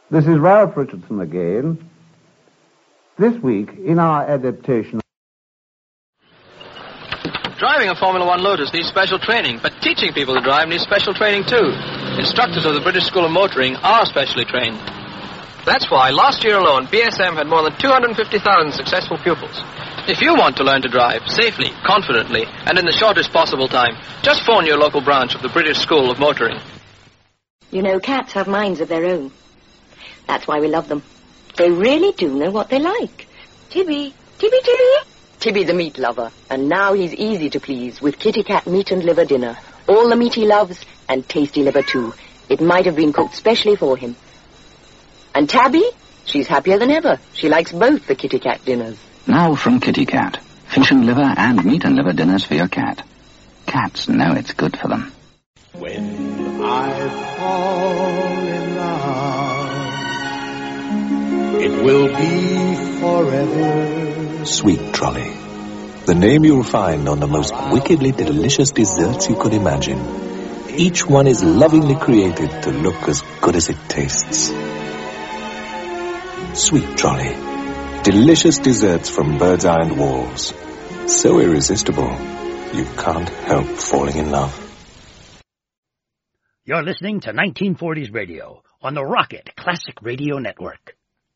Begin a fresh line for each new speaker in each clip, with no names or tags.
This is Ralph Richardson again. This week, in our adaptation...
Driving a Formula One Lotus needs special training, but teaching people to drive needs special training too. Instructors of the British School of Motoring are specially trained. That's why last year alone, BSM had more than 250,000 successful pupils. If you want to learn to drive safely, confidently, and in the shortest possible time, just phone your local branch of the British School of Motoring.
You know, cats have minds of their own. That's why we love them. They really do know what they like. Tibby. Tibby the meat lover. And now he's easy to please with Kitty Cat meat and liver dinner. All the meat he loves, and tasty liver too. It might have been cooked specially for him. And Tabby? She's happier than ever. She likes both the Kitty Cat dinners.
Now from Kitty Cat. Fish and liver and meat and liver dinners for your cat. Cats know it's good for them.
When I fall in love, it will be forever.
Sweet Trolley. The name you'll find on the most wickedly delicious desserts you could imagine. Each one is lovingly created to look as good as it tastes. Sweet Trolley. Delicious desserts from Bird's Eye and Walls. So irresistible, you can't help falling in love.
You're listening to 1940s Radio on the Rocket Classic Radio Network.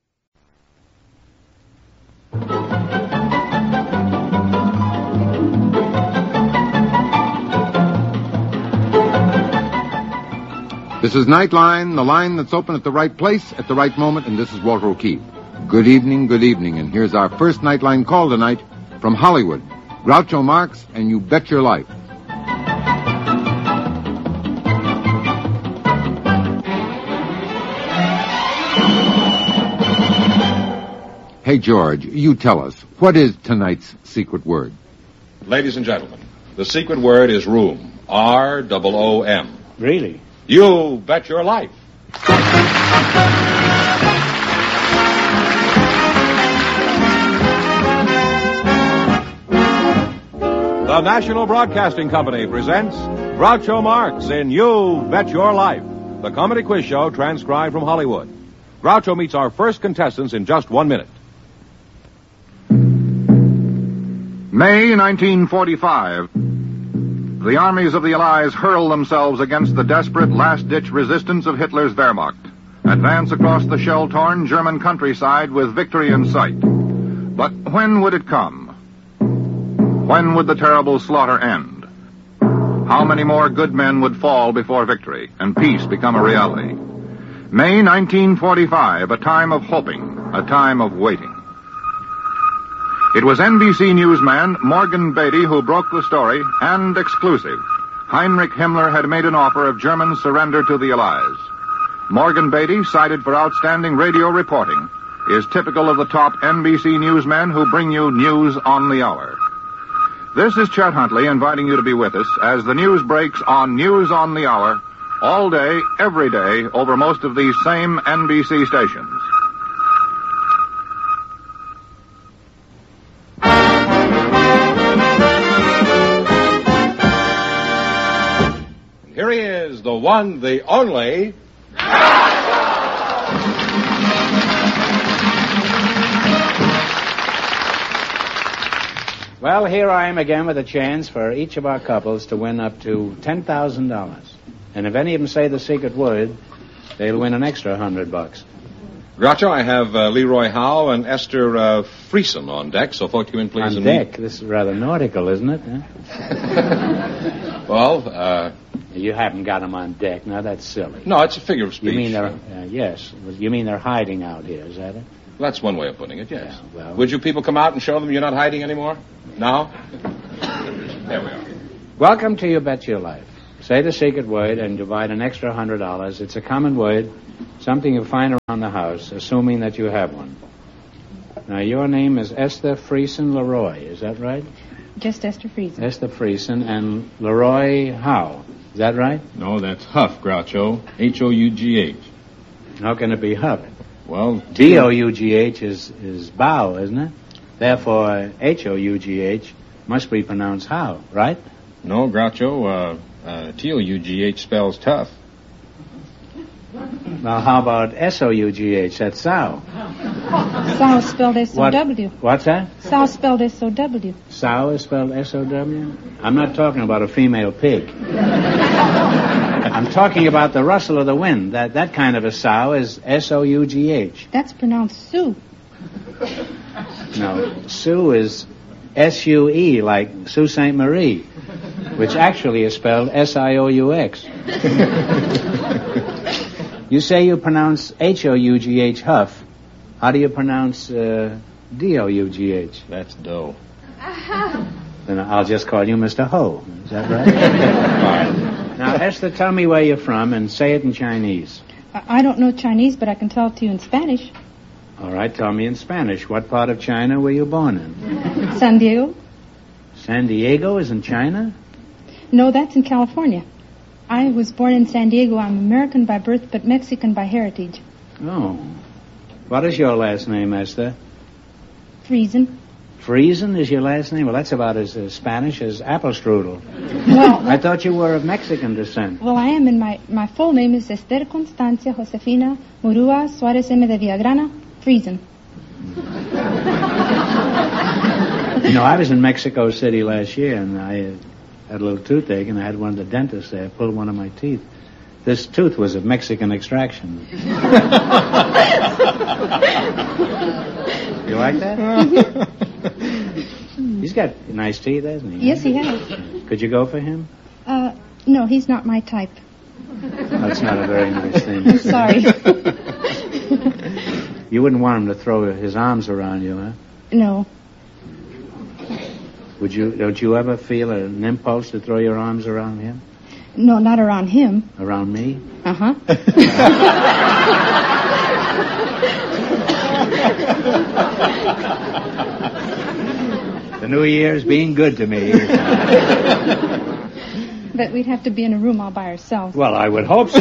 This is Nightline, the line that's open at the right place at the right moment, and this is Walter O'Keefe. Good evening, and here's our first Nightline call tonight from Hollywood. Groucho Marx and You Bet Your Life. Hey, George, you tell us, what is tonight's secret word?
Ladies and gentlemen, the secret word is room. R-O-O-M.
Really?
You bet your life. The National Broadcasting Company presents Groucho Marx in You Bet Your Life, the comedy quiz show transcribed from Hollywood. Groucho meets our first contestants in just 1 minute.
May 1945. The armies of the Allies hurl themselves against the desperate last-ditch resistance of Hitler's Wehrmacht. Advance across the shell-torn German countryside with victory in sight. But when would it come? When would the terrible slaughter end? How many more good men would fall before victory and peace become a reality? May 1945, a time of hoping, a time of waiting. It was NBC newsman Morgan Beatty who broke the story, and exclusive. Heinrich Himmler had made an offer of German surrender to the Allies. Morgan Beatty, cited for outstanding radio reporting, is typical of the top NBC newsmen who bring you news on the hour. This is Chet Huntley inviting you to be with us as the news breaks on News on the Hour, all day, every day, over most of these same NBC stations.
Here he is, the one, the only...
Well, here I am again with a chance for each of our couples to win up to $10,000. And if any of them say the secret word, they'll win an extra $100.
Groucho, I have Leroy Howe and Esther Friesen on deck, so folk you in, please.
On deck? This is rather nautical, isn't it? Huh?
Well,
you haven't got them on deck. Now, that's silly.
No, it's a figure of speech.
You mean they're... yes. You mean they're hiding out here, is that it?
Well, that's one way of putting it, yes.
Yeah, well...
Would you people come out and show them you're not hiding anymore? Now? There we are.
Welcome to You Bet Your Life. Say the secret word and divide an extra $100. It's a common word, something you find around the house, assuming that you have one. Now, your name is Esther Friesen Leroy, is that right?
Just Esther Friesen.
Esther Friesen and Leroy Howe, is that right?
No, that's Huff, Groucho. H-O-U-G-H.
How can it be Huff?
Well,
D-O-U-G-H is bow, isn't it? Therefore, H-O-U-G-H must be pronounced how, right?
No, Groucho, T-O-U-G-H spells tough.
Now, how about S-O-U-G-H? That's sow.
Sow is spelled S-O-W.
What's that?
Sow spelled S-O-W.
Sow is spelled S-O-W? I'm not talking about a female pig. I'm talking about the rustle of the wind. That kind of a sow is S-O-U-G-H.
That's pronounced Sue.
No, Sue is S-U-E, like Sault Ste. Marie, which actually is spelled S-I-O-U-X. You say you pronounce H-O-U-G-H, Huff. How do you pronounce D-O-U-G-H?
That's dough.
Then I'll just call you Mr. Ho. Is that right? Now, Esther, tell me where you're from and say it in Chinese.
I don't know Chinese, but I can tell it to you in Spanish.
All right, tell me in Spanish. What part of China were you born in?
San Diego?
San Diego is in China?
No, that's in California. I was born in San Diego. I'm American by birth, but Mexican by heritage.
Oh. What is your last name, Esther?
Friesen.
Friesen is your last name? Well, that's about as Spanish as apple strudel.
Well,
I thought you were of Mexican descent.
Well, I am, and my full name is Esther Constancia Josefina Murúa Suárez M. de Villagrana Friesen.
You know, I was in Mexico City last year, and I had a little toothache, and I had one of the dentists there pull one of my teeth. This tooth was of Mexican extraction. You like that? He's got nice teeth, hasn't he?
Yes, he has.
Could you go for him?
No, he's not my type.
That's not a very nice thing.
I'm sorry.
You wouldn't want him to throw his arms around you, huh?
No.
Don't you ever feel an impulse to throw your arms around him?
No, not around him.
Around me?
Uh-huh.
The new year's being good to me.
But we'd have to be in a room all by ourselves.
Well, I would hope so.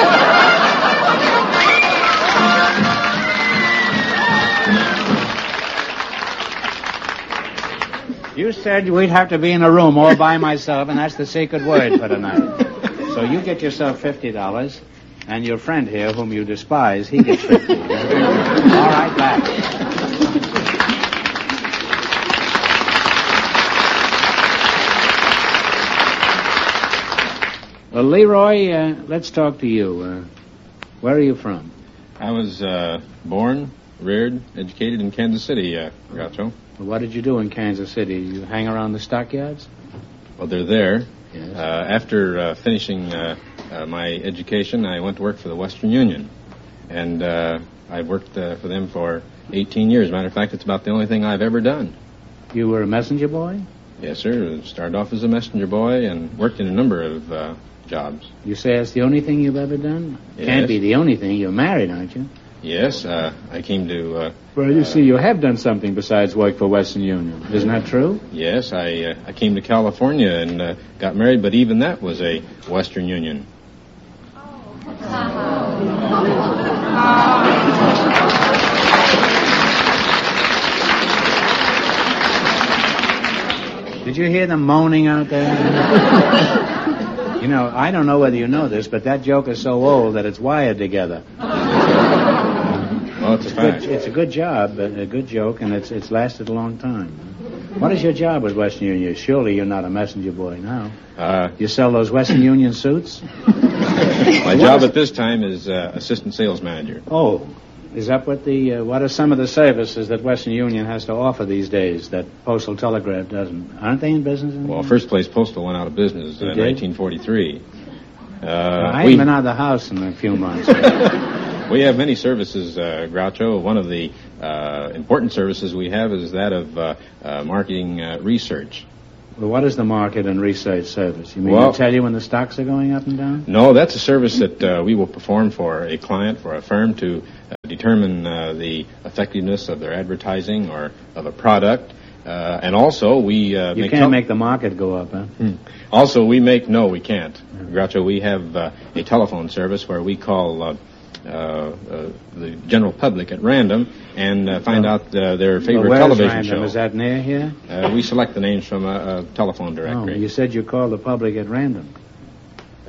You said we'd have to be in a room all by myself, and that's the secret word for tonight. So you get yourself $50, and your friend here, whom you despise, he gets $50. All right, back. Well, Leroy, let's talk to you. Where are you from?
I was born, reared, educated in Kansas City, Groucho.
Well, what did you do in Kansas City? You hang around the stockyards?
Well, they're there.
Yes.
After finishing my education, I went to work for the Western Union. And I've worked for them for 18 years. Matter of fact, it's about the only thing I've ever done.
You were a messenger boy?
Yes, sir. Started off as a messenger boy and worked in a number of jobs.
You say it's the only thing you've ever done?
Yes.
Can't be the only thing. You're married, aren't you?
Yes, I came to...
well, you see, you have done something besides work for Western Union. Isn't that true?
Yes, I came to California and got married, but even that was a Western Union. Did you hear them moaning out there? You know, I don't know whether you know this, but that joke is so old that it's wired together. Well, it's a fact. It's a good job, a good joke, and it's lasted a long time. What is your job with Western Union? Surely you're not a messenger boy now. You sell those Western Union suits? My job at this time is assistant sales manager. Oh, is that what what are some of the services that Western Union has to offer these days that Postal Telegraph doesn't? Aren't they in business anymore? Well, first place Postal went out of business in 1943. I haven't been out of the house in a few months. We have many services, Groucho. One of the important services we have is that of marketing research. Well, what is the market and research service? You mean to tell you when the stocks are going up and down? No, that's a service that we will perform for a client, for a firm, to determine the effectiveness of their advertising or of a product. And also, we you can't make the market go up, huh? Also, we can't. Groucho, we have a telephone service where we call the general public at random and find out their favorite television show. Is that near here? We select the names from a telephone directory. Oh, you said you call the public at random.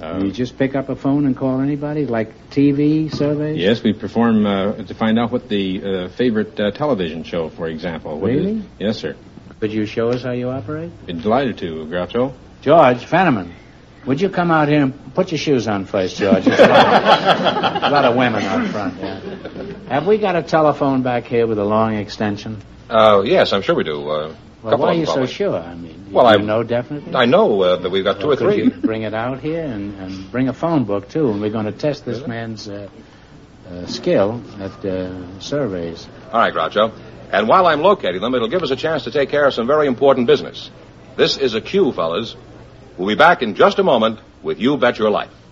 You just pick up a phone and call anybody, like TV surveys?
Yes, we perform to find out what the favorite television show, for example.
Really?
Yes, sir.
Could you show us how you operate?
Be delighted to, Groucho.
George Fenneman, would you come out here and put your shoes on first, George? There's a lot of women out front, yeah. Have we got a telephone back here with a long extension?
Yes, I'm sure we do.
Well, why are you so sure? I mean,
well,
I know definitely.
I know that we've got two or three.
Could you bring it out here and bring a phone book too? And we're going to test this man's skill at surveys.
All right, Groucho. And while I'm locating them, it'll give us a chance to take care of some very important business. This is a cue, fellas. We'll be back in just a moment with You Bet Your Life.